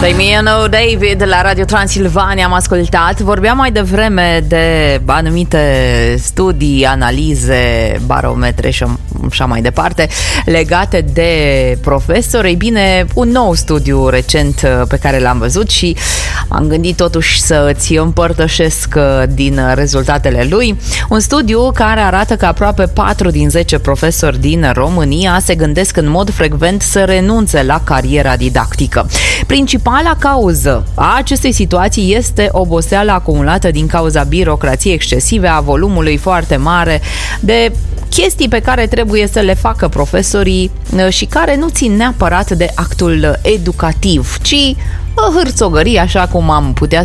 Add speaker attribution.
Speaker 1: Damiano David la Radio Transilvania am ascultat. Vorbeam mai devreme de anumite studii, analize, barometre și așa mai departe legate de profesori. Ei bine, un nou studiu recent pe care l-am văzut și am gândit totuși să ți împărtășesc din rezultatele lui. Un studiu care arată că aproape 4 din 10 profesori din România se gândesc în mod frecvent să renunțe la cariera didactică. Principala cauză a acestei situații este oboseala acumulată din cauza birocrației excesive, a volumului foarte mare de chestii pe care trebuie să le facă profesorii și care nu țin neapărat de actul educativ, ci hârțogărie, așa cum am putea